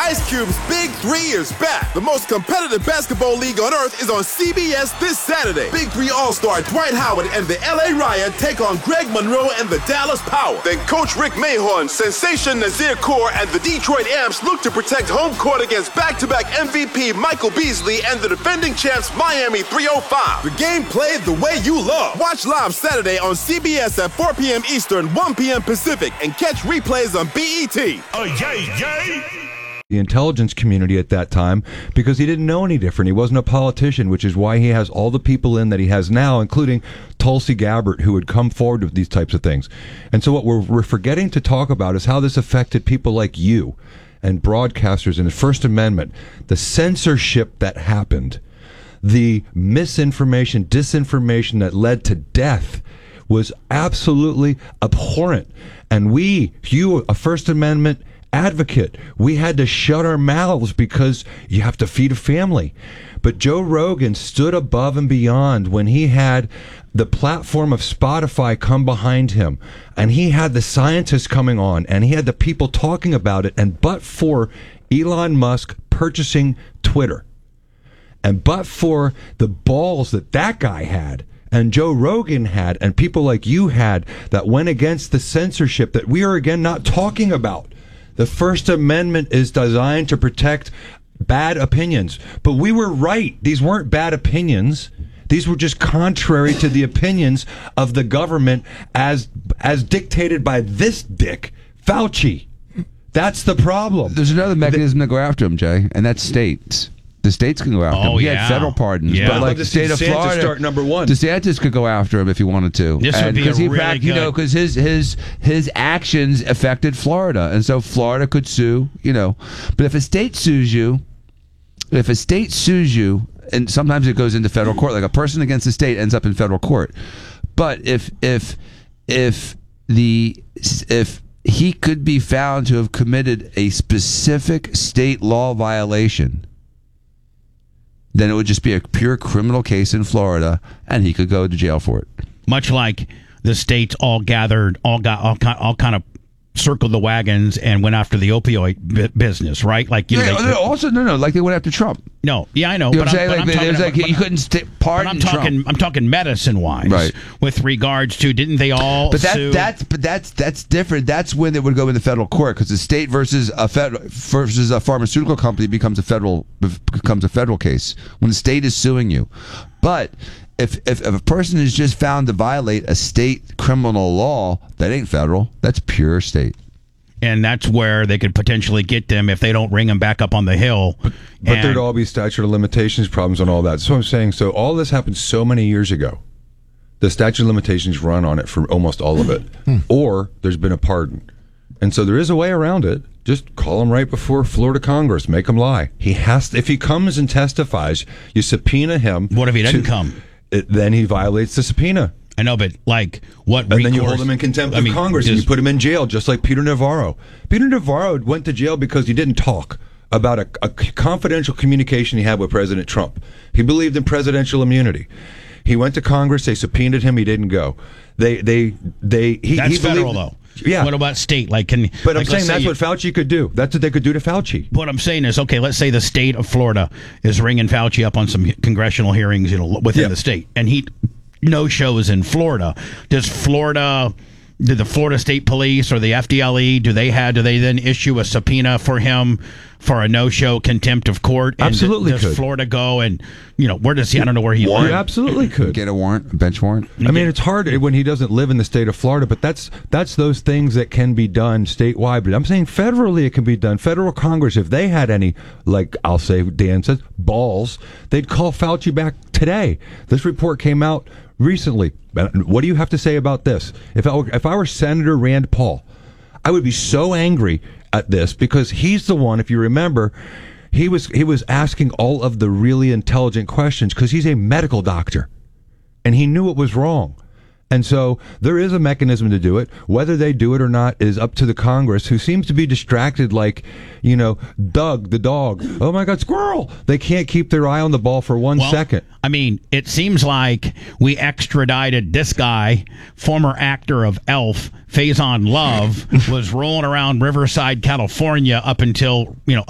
Ice Cube's Big 3 is back. The most competitive basketball league on earth is on CBS this Saturday. Big 3 All-Star Dwight Howard and the LA Riot take on Greg Monroe and the Dallas Power. Then Coach Rick Mahorn, Sensation Nazir Kaur, and the Detroit Amps look to protect home court against back-to-back MVP Michael Beasley and the defending champs Miami 305. The game played the way you love. Watch live Saturday on CBS at 4 p.m. Eastern, 1 p.m. Pacific, and catch replays on BET. Oh, yay! The intelligence community at that time, because he didn't know any different. He wasn't a politician, which is why he has all the people in that he has now, including Tulsi Gabbard, who would come forward with these types of things. And so what we're forgetting to talk about is how this affected people like you and broadcasters in the First Amendment, the censorship that happened, the misinformation, disinformation that led to death was absolutely abhorrent. And you, a First Amendment advocate, we had to shut our mouths because you have to feed a family. But Joe Rogan stood above and beyond when he had the platform of Spotify come behind him, and he had the scientists coming on, and he had the people talking about it. And but for Elon Musk purchasing Twitter, and but for the balls that guy had, and Joe Rogan had, and people like you had, that went against the censorship that we are again not talking about. The First Amendment is designed to protect bad opinions. But we were right. These weren't bad opinions. These were just contrary to the opinions of the government as dictated by this dick, Fauci. That's the problem. There's another mechanism to go after him, Jay, and that's states. The states can go after him. He had federal pardons, but like the state of Florida, start number one. DeSantis could go after him if he wanted to. This would be really good. Because his actions affected Florida, and so Florida could sue. But if a state sues you, and sometimes it goes into federal court, like a person against the state ends up in federal court. But if he could be found to have committed a specific state law violation, then it would just be a pure criminal case in Florida, and he could go to jail for it. Much like the states all gathered, all kind of circled the wagons and went after the opioid business, right? Like like they went after Trump. No, yeah, I know. You know what I'm saying? You couldn't pardon Trump. I'm talking medicine-wise, right? With regards to, didn't they all? Sue? That's different. That's when it would go into federal court, because the state versus a pharmaceutical company becomes a federal case when the state is suing you. But if a person is just found to violate a state criminal law, that ain't federal. That's pure state. And that's where they could potentially get them if they don't ring them back up on the hill. But there'd all be statute of limitations problems and all that. So I'm saying, so all this happened so many years ago. The statute of limitations run on it for almost all of it. Or there's been a pardon. And so there is a way around it. Just call him right before Florida Congress. Make him lie. He has to, if he comes and testifies, you subpoena him. What if he doesn't come? Then he violates the subpoena. I know, but like what? And then you hold him in contempt of Congress and you put him in jail, just like Peter Navarro. Peter Navarro went to jail because he didn't talk about a confidential communication he had with President Trump. He believed in presidential immunity. He went to Congress. They subpoenaed him. He didn't go. That's federal, though. Yeah. What about state? But I'm saying that's what Fauci could do. That's what they could do to Fauci. What I'm saying is, okay, let's say the state of Florida is ringing Fauci up on some congressional hearings, within the state, and he no-shows in Florida. Did the Florida State Police or the FDLE, do they then issue a subpoena for him for a no-show contempt of court? And absolutely does could. Florida go and, where does he, I don't know where he lives. You absolutely could. Get a warrant, a bench warrant. I mean, it's hard when he doesn't live in the state of Florida, but that's those things that can be done statewide. But I'm saying federally it can be done. Federal Congress, if they had any, like I'll say, Dan says, balls, they'd call Fauci back today. This report came out recently. What do you have to say about this? If I were Senator Rand Paul, I would be so angry at this, because he's the one, if you remember, he was asking all of the really intelligent questions because he's a medical doctor and he knew it was wrong. And so there is a mechanism to do it. Whether they do it or not is up to the Congress, who seems to be distracted like, Doug the dog. Oh, my God, squirrel. They can't keep their eye on the ball for one second. I mean, it seems like we extradited this guy, former actor of Elf, Faison Love, was rolling around Riverside, California up until